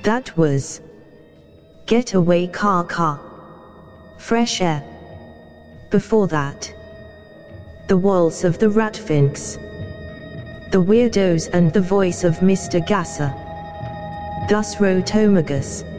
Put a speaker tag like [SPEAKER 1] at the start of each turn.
[SPEAKER 1] That was Getaway Car. Fresh Air. Before that, The Waltz of the Ratfinks, The Weirdos and the Voice of Mr. Gasser. Thus wrote Omegas.